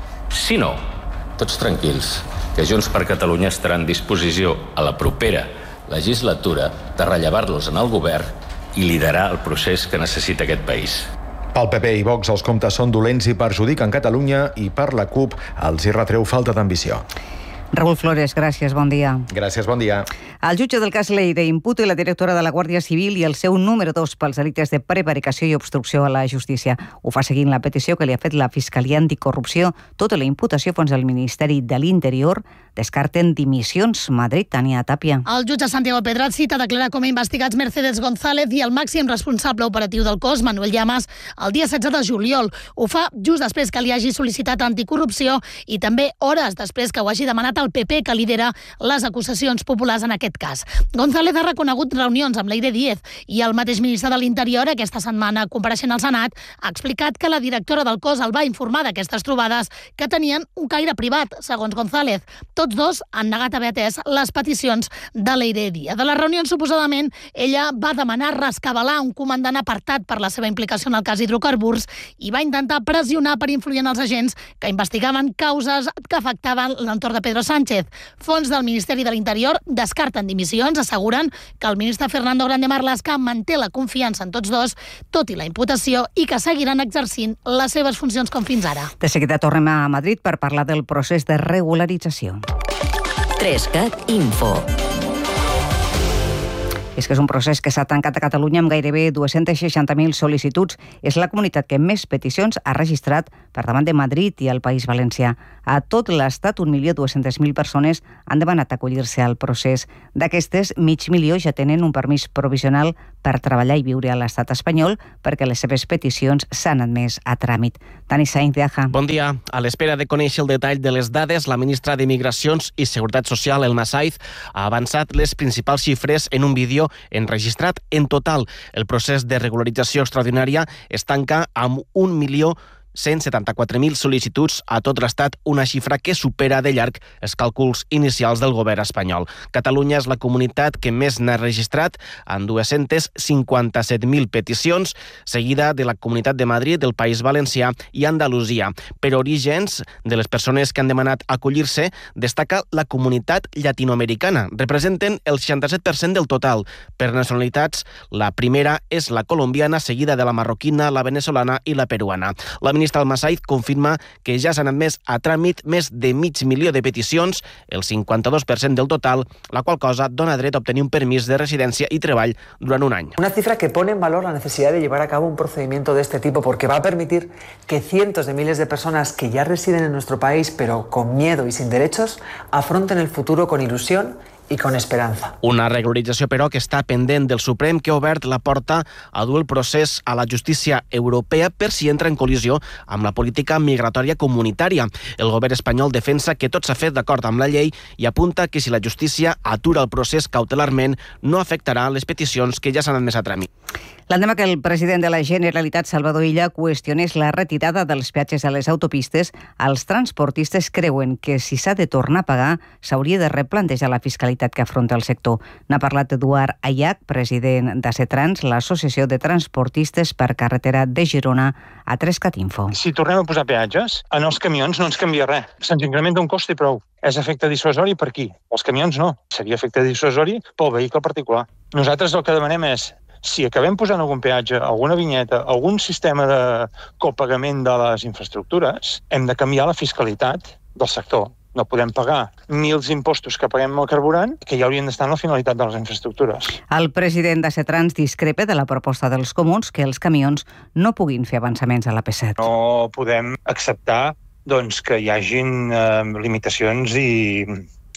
Si no, tots tranquils, que Junts per Catalunya estarà en disposició a la propera legislatura de rellevar-los en el govern i liderar el procés que necessita aquest país. Pel PP i Vox els comptes són dolents i perjudiquen Catalunya, i per la CUP els hi retreu falta d'ambició. Raúl Flores, gràcies, bon dia. Gràcies, bon dia. El jutge del cas Lleida imputa la directora de la Guàrdia Civil i el seu número 2 pels delictes de prevaricació i obstrucció a la justícia. Ho fa seguint la petició que li ha fet la Fiscalia Anticorrupció. Tota la imputació fons del Ministeri de l'Interior. Descarten dimissions. Madrid, Tania Tàpia. El jutge Santiago Pedraz cita declarar com a investigats Mercedes González i el màxim responsable operatiu del cos, Manuel Llamas, el dia 16 de juliol. Ho fa just després que li hagi sol·licitat anticorrupció i també hores després que ho hagi demanat el PP, que lidera les acusacions populars en aquest cas. González ha reconegut reunions amb Leire Díez i el mateix ministre de l'Interior, aquesta setmana compareixent al Senat, ha explicat que la directora del cos el va informar d'aquestes trobades que tenien un caire privat, segons González. Tots dos han negat haver atès les peticions de Leire Díez. De les reunions, suposadament, ella va demanar rescabalar un comandant apartat per la seva implicació en el cas hidrocarburs i va intentar pressionar per influir en els agents que investigaven causes que afectaven l'entorn de Pedro Sánchez. Fons del Ministeri de l'Interior descarten dimissions, asseguren que el ministre Fernando Grande Marlaska manté la confiança en tots dos, tot i la imputació, i que seguiran exercint les seves funcions com fins ara. De seguida tornem a Madrid per parlar del procés de regularització. 3CAT Info. És que és un procés que s'ha tancat a Catalunya amb gairebé 260.000 sol·licituds. És la comunitat que més peticions ha registrat per davant de Madrid i el País Valencià. A tot l'Estat, 1.200.000 persones han demanat acollir-se al procés. D'aquestes, 500.000 ja tenen un permís provisional per treballar i viure a l'Estat espanyol perquè les seves peticions s'han admès a tràmit. Dani Sainz de Aja. Bon dia. A l'espera de conèixer el detall de les dades, la ministra de Migracions i Seguretat Social, Elna Saiz, ha avançat les principals xifres en un vídeo enregistrat. En total, el procés de regularització extraordinària es tanca amb 1.174.000 sol·licituds a tot l'Estat, una xifra que supera de llarg els càlculs inicials del govern espanyol. Catalunya és la comunitat que més n'ha registrat, amb 257.000 peticions, seguida de la Comunitat de Madrid, del País Valencià i Andalusia. Per orígens de les persones que han demanat acollir-se, destaca la comunitat llatinoamericana. Representen el 67% del total. Per nacionalitats, la primera és la colombiana, seguida de la marroquina, la venezolana i la peruana. La ministra Elna Saiz confirma que ja s'han admès a tràmit més de 500.000 de peticions, el 52% del total, la qual cosa dona dret a obtenir un permís de residència y treball durant un any. Una cifra que pone en valor la necesidad de llevar a cabo un procedimiento de este tipo porque va a permitir que cientos de miles de personas que ya residen en nuestro país pero con miedo y sin derechos afronten el futuro con ilusión i con esperança. Una regularització, però, que està pendent del Suprem, que ha obert la porta a dur el procés a la justícia europea per si entra en col·lisió amb la política migratòria comunitària. El govern espanyol defensa que tot s'ha fet d'acord amb la llei i apunta que si la justícia atura el procés cautelarment no afectarà les peticions que ja s'han admès a tràmit. L'endemà que el president de la Generalitat, Salvador Illa, qüestionés la retirada dels peatges a les autopistes, els transportistes creuen que si s'ha de tornar a pagar s'hauria de replantejar la fiscalitat que afronta el sector. N'ha parlat Eduard Ayac, president d'Acetrans, l'associació de transportistes per carretera de Girona, a 3CAT Info. Si tornem a posar peatges, en els camions no ens canvia res. Se'ns incrementa un cost i prou. És efecte dissuasori per qui? Els camions no. Seria efecte dissuasori pel vehicle particular. Nosaltres el que demanem és, si acabem posant algun peatge, alguna vinyeta, algun sistema de copagament de les infraestructures, hem de canviar la fiscalitat del sector. No podem pagar ni els impostos que paguem al carburant, que ja haurien d'estar en la finalitat de les infraestructures. El president d'Acetrans discrepa de la proposta dels comuns que els camions no puguin fer avançaments a l'AP7. No podem acceptar que hi hagin limitacions i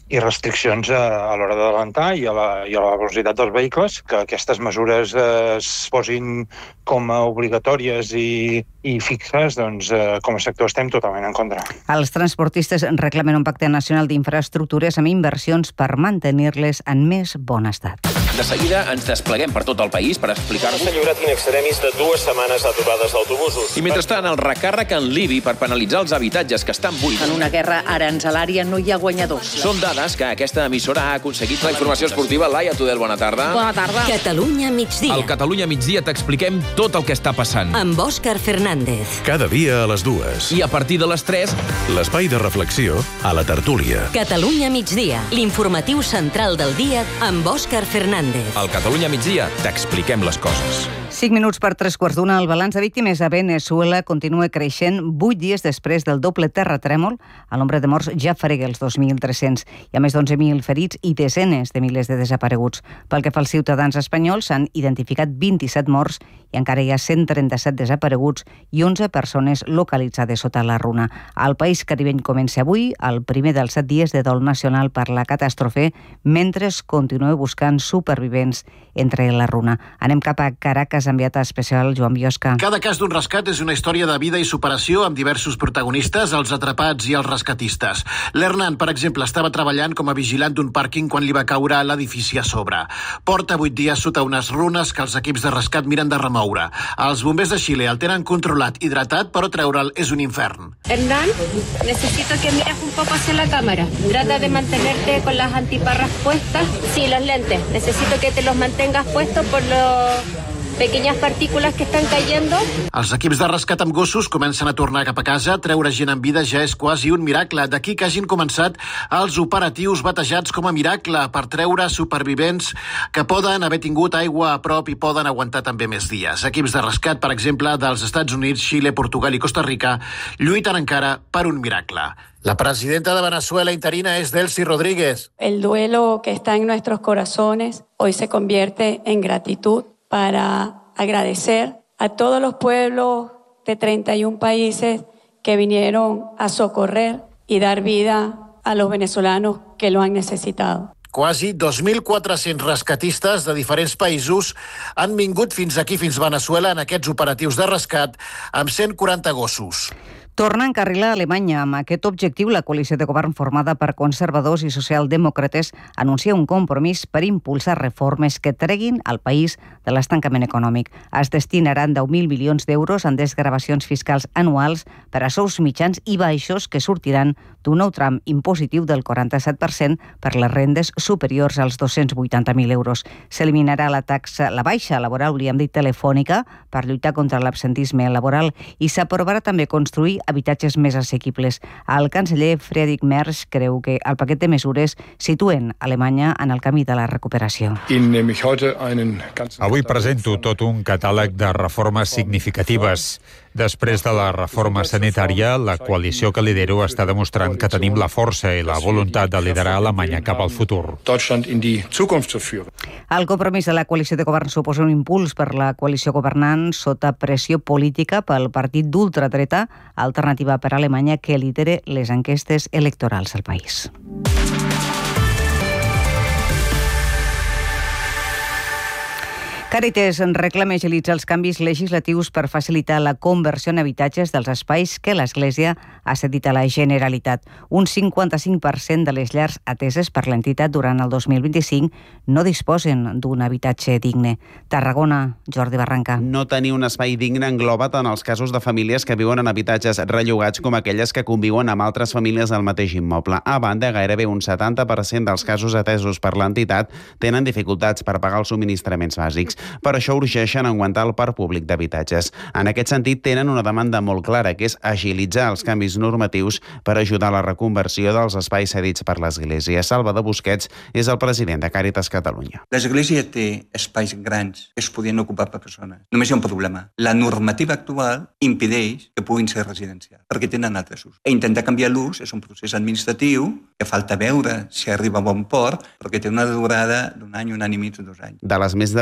i restriccions a l'hora d'adelantar i a la velocitat dels vehicles, que aquestes mesures es posin com a obligatòries i fixes, doncs com a sector estem totalment en contra. Els transportistes reclamen un pacte nacional d'infraestructures amb inversions per mantenir-les en més bon estat. De seguida ens despleguem per tot el país per explicar-vos... S'ha lliurat in extremis de 2 setmanes d'aturades d'autobusos. I mentrestant, el recàrrec en l'IBI per penalitzar els habitatges que estan buits. En una guerra aranzelària no hi ha guanyadors. Són dades que aquesta emissora ha aconseguit. La informació esportiva, Laia Tudel, bona tarda. Bona tarda. Catalunya migdia. Al Catalunya migdia t'expliquem tot el que està passant. Amb Òscar Fernández. Cada dia a les 2. I a partir de les 3... L'espai de reflexió a la tertúlia. Catalunya migdia. L'informatiu central del dia amb Òscar Fernández. Al Catalunya migdia t'expliquem les coses. 5 minuts per 3:15. El balanç de víctimes a Venezuela continua creixent 8 dies després del doble terratrèmol. El nombre de morts ja frega els 2.300. Hi ha més d'11.000 ferits i desenes de milers de desapareguts. Pel que fa als ciutadans espanyols, s'han identificat 27 morts i encara hi ha 137 desapareguts i 11 persones localitzades sota la runa. El país caribeny comença avui el primer dels 7 dies de dol nacional per la catàstrofe, mentre es continua buscant supervivents entre la runa. Anem cap a Caracas, enviat especial Joan Biosca. Cada cas d'un rescat és una història de vida i superació amb diversos protagonistes, els atrapats i els rescatistes. L'Hernan, per exemple, estava treballant com a vigilant d'un pàrquing quan li va caure l'edifici a sobre. Porta 8 dies sota unes runes que els equips de rescat miren de remoure. Els bombers de Xile el tenen controlat, hidratat, però treure'l és un infern. Hernán, necesito que mires un poco hacia la cámara. Trata de mantenerte con las antiparras puestas. Sí, los lentes. Necesito que te los mantengas puestos por los pequeñas partículas que estan cayendo. Els equips de rescat amb gossos comencen a tornar cap a casa. Treure gent en vida ja és quasi un miracle. D'aquí que hagin començat els operatius batejats com a miracle per treure supervivents que poden haver tingut aigua a prop i poden aguantar també més dies. Equips de rescat, per exemple, dels Estats Units, Xile, Portugal i Costa Rica lluiten encara per un miracle. La presidenta de Venezuela interina es Delcy Rodríguez. El duelo que está en nuestros corazones hoy se convierte en gratitud para agradecer a todos los pueblos de 31 países que vinieron a socorrer y dar vida a los venezolanos que lo han necesitado. Quasi 2.400 rescatistes de diferents països han vingut fins aquí, fins Venezuela, en aquests operatius de rescat, amb 140 gossos. Torna a encarrilar Alemanya. Amb aquest objectiu, la coalició de govern formada per conservadors i socialdemòcrates anuncia un compromís per impulsar reformes que treguin el país de l'estancament econòmic. Es destinaran 10.000 milions d'euros en desgravacions fiscals anuals per a sous mitjans i baixos que sortiran d'un nou tram impositiu del 47% per les rendes superiors als 280.000 euros. S'eliminarà la baixa laboral, hauríem dit telefònica, per lluitar contra l'absentisme laboral i s'aprovarà també construir habitatges més assequibles. El canceller Friedrich Merz creu que el paquet de mesures situen Alemanya en el camí de la recuperació. Avui presento tot un catàleg de reformes significatives. Després de la reforma sanitària, la coalició que lidero està demostrant que tenim la força i la voluntat de liderar Alemanya cap al futur. El compromís de la coalició de govern suposa un impuls per la coalició governant sota pressió política pel partit d'ultradreta, Alternativa per Alemanya, que lidera les enquestes electorals al país. Càritas reclama agilitzar els canvis legislatius per facilitar la conversió en habitatges dels espais que l'Església ha cedit a la Generalitat. Un 55% de les llars ateses per l'entitat durant el 2025 no disposen d'un habitatge digne. Tarragona, Jordi Barranca. No tenir un espai digne engloba tant els casos de famílies que viuen en habitatges rellogats com aquelles que conviuen amb altres famílies al mateix immoble. A banda, gairebé un 70% dels casos atesos per l'entitat tenen dificultats per pagar els subministraments bàsics. Per això urgeixen augmentar el parc públic d'habitatges. En aquest sentit, tenen una demanda molt clara, que és agilitzar els canvis normatius per ajudar a la reconversió dels espais cedits per l'Església. Salvador Busquets és el president de Càritas Catalunya. L'Església té espais grans que es podien ocupar per persones. Només hi ha un problema. La normativa actual impedeix que puguin ser residencials, perquè tenen altres usos. Intentar canviar l'ús és un procés administratiu que falta veure si arriba a bon port, perquè té una durada d'un any i mig o 2 anys. De les més de 85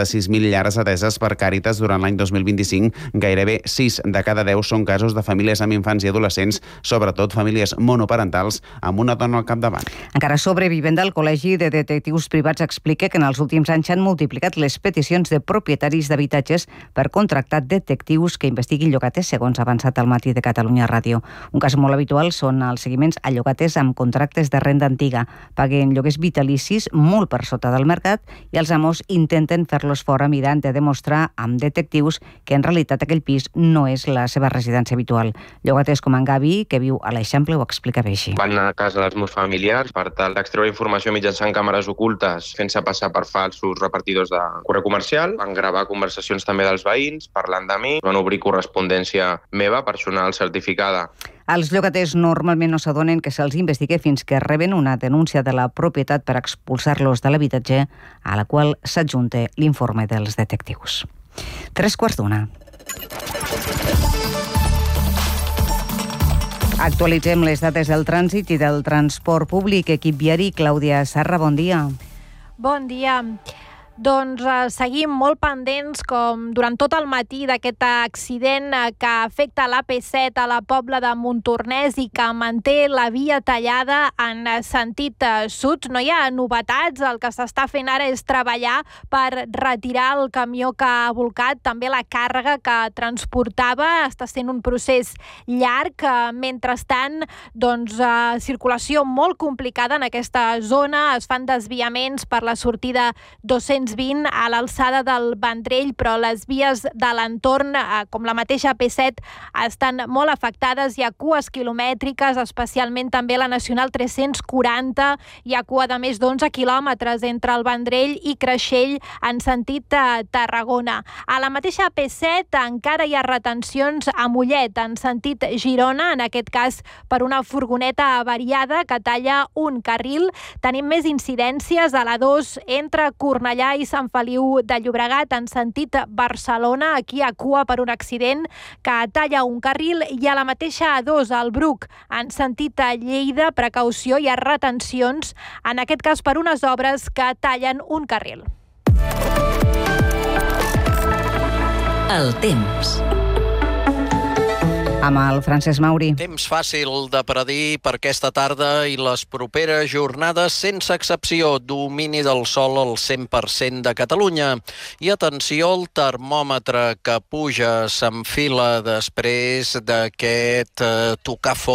6.000 llars ateses per Càritas durant l'any 2025. Gairebé 6 de cada 10 són casos de famílies amb infants i adolescents, sobretot famílies monoparentals amb una dona al capdavant. Encara sobre Vivenda, el Col·legi de Detectius Privats explica que en els últims anys s'han multiplicat les peticions de propietaris d'habitatges per contractar detectius que investiguin llogaters, segons ha avançat al Matí de Catalunya Ràdio. Un cas molt habitual són els seguiments a llogaters amb contractes de renda antiga. Paguen lloguers vitalicis molt per sota del mercat i els amos intenten fer-los fora mirant de demostrar amb detectius que en realitat aquell pis no és la seva residència habitual. Llogaters com en Gavi, que viu a l'Eixample, ho explica bé així. Van a casa dels meus familiars per tal d'extreure informació mitjançant càmeres ocultes, fent-se passar per falsos repartidors de correu comercial. Van gravar conversacions també dels veïns, parlant de mi. Van obrir correspondència meva, personal certificada. Els llogaters normalment no s'adonen que se'ls investigue fins que reben una denúncia de la propietat per expulsar-los de l'habitatge, a la qual s'adjunta l'informe dels detectius. 3:15. Actualitzem les dades del trànsit i del transport públic. Equip viari, Clàudia Sarra, bon dia. Bon dia. Doncs seguim molt pendents, com durant tot el matí, d'aquest accident que afecta l'AP7 a la Pobla de Montornès i que manté la via tallada en sentit sud. No hi ha novetats, el que s'està fent ara és treballar per retirar el camió que ha volcat, també la càrrega que transportava. Està sent un procés llarg. Mentrestant, doncs, circulació molt complicada en aquesta zona. Es fan desviaments per la sortida 220 a l'alçada del Vendrell, però les vies de l'entorn, com la mateixa AP7, estan molt afectades. Hi ha cues quilomètriques, especialment també la Nacional 340. Hi ha cua de més d'11 quilòmetres entre el Vendrell i Creixell en sentit Tarragona. A la mateixa AP7 encara hi ha retencions a Mollet en sentit Girona, en aquest cas per una furgoneta avariada que talla un carril. Tenim més incidències a la 2 entre Cornellà i Sant Feliu de Llobregat en sentit Barcelona. Aquí hi ha cua per un accident que talla un carril, i a la mateixa A2 al Bruc en sentit Lleida, precaució, hi ha retencions, en aquest cas per unes obres que tallen un carril. El temps. Amb el Francesc Mauri. Temps fàcil de predir per aquesta tarda i les properes jornades, sense excepció, domini del sol al 100% de Catalunya. I atenció al termòmetre que puja, s'enfila després d'aquest tocar fons